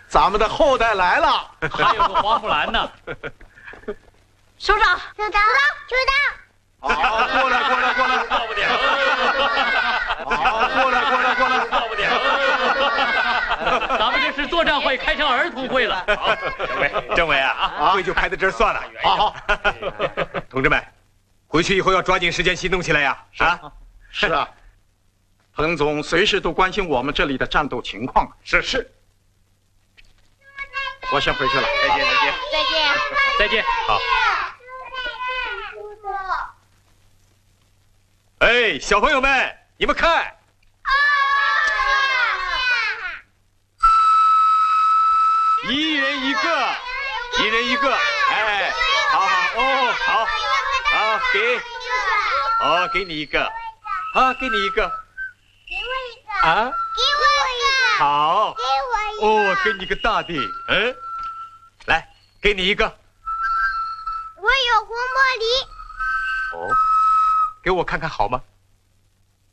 咱们的后代来了， 还有个花木兰呢。 首长， 首长， 好，过来， 到不了。 好，过来， 到不了。咱们这是作战会开成儿童会了。好， 政委啊，会就开到这儿算了。 好， 同志们，回去以后要抓紧时间行动起来呀！ 是啊，彭总随时都关心我们这里的战斗情况。 是， 我先回去了， 再见。 再见。 好。哎，小朋友们，你们看，一人一个，哎，好，给你一个，给你一个， 给我一个， 啊， 给我一个， 好， 给我一个， 给你个大的，来，给你一个， 我有红玻璃， 给我看看好吗？